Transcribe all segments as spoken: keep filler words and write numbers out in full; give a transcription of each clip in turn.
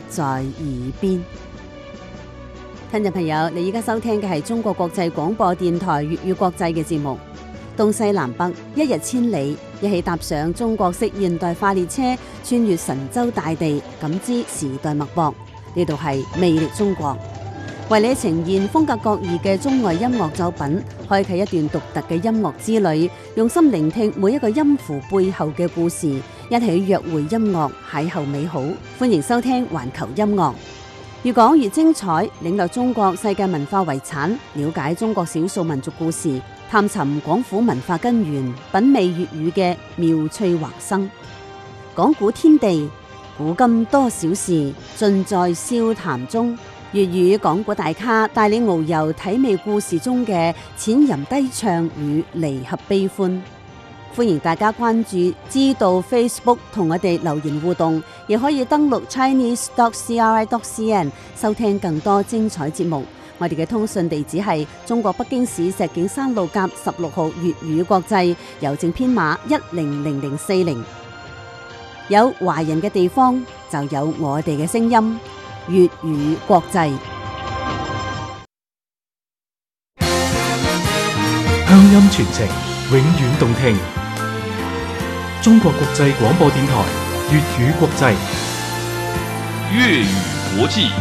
在耳邊。聽眾朋友，你依家收聽嘅係中國國際廣播電台粵語國際嘅節目。東西南北，一日千里，一起踏上中國式現代化列車，穿越神州大地，感知時代脈搏。呢度係魅力中國，為你呈現風格各異嘅中外音樂作品，開啟一段獨特嘅音樂之旅，用心聆聽每一個音符背後嘅故事，一起約會音樂，邂逅美好。歡迎收聽環球音樂，越講越精彩，領略中國世界文化遺產，了解中國少數民族故事，探尋廣府文化根源，品味粵語嘅妙趣橫生。講古天地，古今多少事，盡在笑談中。粵語講古大咖帶你遨遊體味故事中嘅淺吟低唱與離合悲歡。歡迎大家關注知道 Facebook 同我哋留言互動，亦可以登錄 chinese dot c r i dot c n 收聽更多精彩節目。我哋嘅通訊地址係中國北京市石景山路甲十六號粵語國際，郵政編碼一零零零四零。有華人嘅地方就有我哋嘅聲音，粵語國際。 鄉音傳情，永遠動聽。中國國際廣播電台粵語國際， 粵語國際。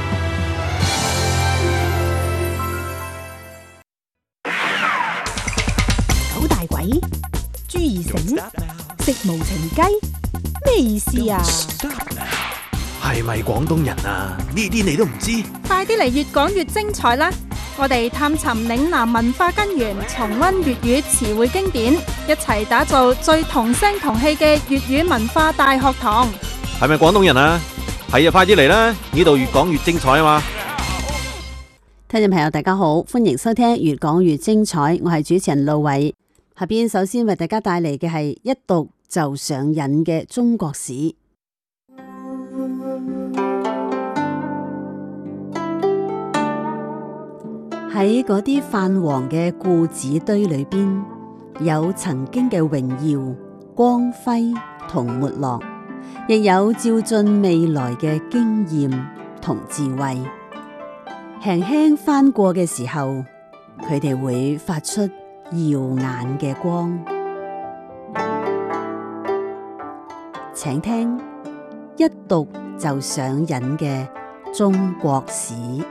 九大簋、朱二繩、食無情雞，咩意思啊？ 係咪廣東人啊？呢啲你都唔知？ 快啲嚟越講越精彩啦！我哋探尋嶺南文化根源，重溫粵語詞彙經典，一齊打造最同聲同氣嘅粵語文化大學堂。 係咪廣東人啊？係啊，快啲嚟啦！呢度越講越精彩啊嘛！ 聽眾朋友大家好，歡迎收聽越講越精彩，我係主持人路偉。下邊首先為大家帶嚟嘅係一讀就上癮嘅中國史。喺嗰啲泛黃嘅故紙堆裏邊，有曾經嘅榮耀、光輝同沒落，亦有照進未來嘅經驗同智慧。輕輕翻過嘅時候，佢哋會發出耀眼嘅光。請聽一讀就上癮嘅中國史。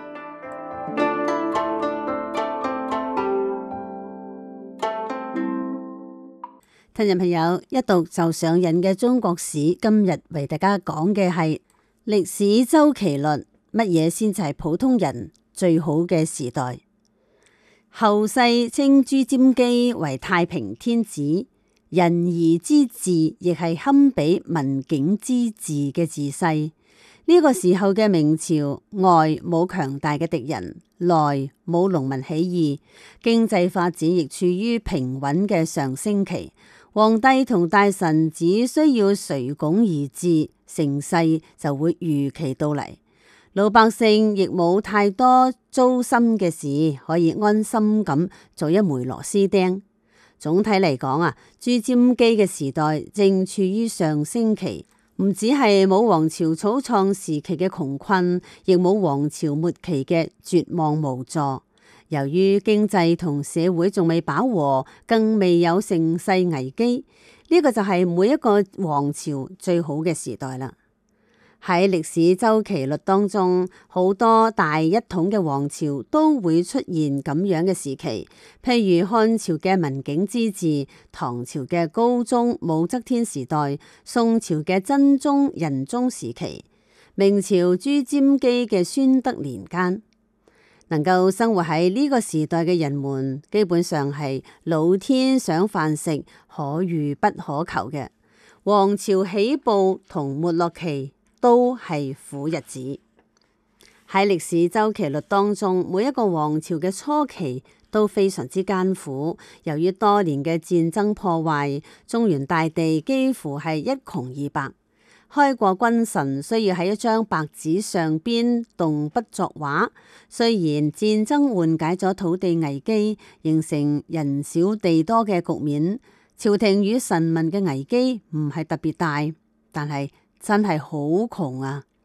聽眾朋友，一讀就上癮嘅中國史，今日為大家講嘅係歷史周期論，乜嘢先至係普通人最好嘅時代？後世稱朱瞻基為太平天子，仁義之治亦係堪比文景之治嘅治世。呢、這個時候嘅明朝，外冇強大嘅敵人，內冇農民起義，經濟發展亦處於平穩嘅上升期。皇帝同大臣只需要垂拱而治，盛世就會如期到嚟。老百姓亦冇太多糟心嘅事，可以安心咁做一枚螺絲釘。總體嚟講啊，朱瞻基嘅時代正處於上升期，唔只係冇王朝草創時期嘅窮困，亦冇王朝末期嘅絕望無助。由於經濟同社會仲未飽和，更未有盛世危機，呢個就係每一個王朝最好嘅時代啦。喺歷史周期律當中，好多大一統嘅王朝都會出現咁樣嘅時期，譬如漢朝嘅文景之治、唐朝嘅高宗武則天時代、宋朝嘅真宗仁宗時期、明朝朱瞻基嘅宣德年間。能夠生活喺呢個時代嘅人們，基本上係老天賞飯食，可遇不可求嘅。王朝起步同沒落期都係苦日子。喺歷史周期律當中，每一個王朝嘅初期都非常之艱苦。由於多年嘅戰爭破壞，中原大地幾乎係一窮二白。開國君臣需要喺一張白紙上邊動筆作畫。雖然戰爭緩解咗土地危機，形成人少地多嘅局面，朝廷與臣民嘅危機唔係特別大，但係真係好窮啊！